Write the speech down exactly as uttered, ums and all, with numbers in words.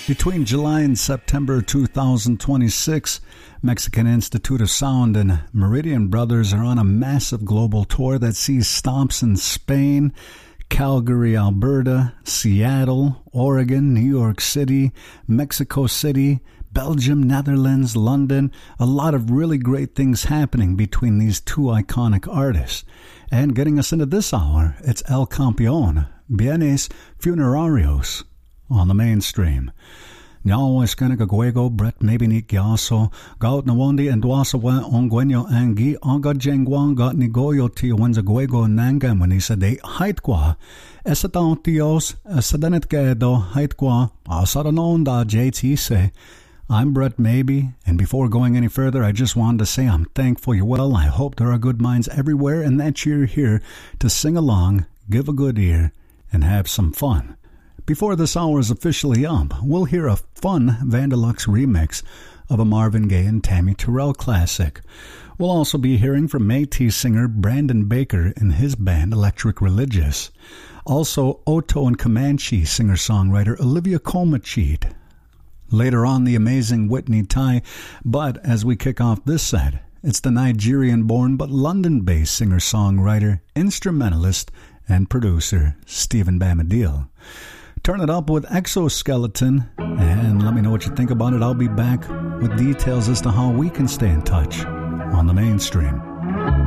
Between July and September two thousand twenty-six, Mexican Institute of Sound and Meridian Brothers are on a massive global tour that sees stops in Spain, Calgary, Alberta, Seattle, Oregon, New York City, Mexico City, Belgium, Netherlands, London. A lot of really great things happening between these two iconic artists. And getting us into this hour, it's El Campeón, Bienes Funerarios, on the mainstream. Nyawa iskanika guego Brett maybe ni gyaso gaut na wondi and dwasa wa ongwenyo angi onga jengwan got ni goyo ti wenza guego nanga when he said they height qua esatatios esadenet gedo height qua asadanonda J T say. I'm Brett Maybe, and before going any further, I just wanted to say I'm thankful you're well. I hope there are good minds everywhere and that you're here to sing along, give a good ear, and have some fun. Before this hour is officially up, we'll hear a fun Vandalux remix of a Marvin Gaye and Tammy Terrell classic. We'll also be hearing from Métis singer Brandon Baker and his band Electric Religious. Also, Oto and Comanche singer-songwriter Olivia Colmachid. Later on, the amazing Whitney Tai, but as we kick off this set, it's the Nigerian-born but London-based singer-songwriter, instrumentalist, and producer Stephen Bamadil. Turn it up with Exoskeleton, and let me know what you think about it. I'll be back with details as to how we can stay in touch on the mainstream.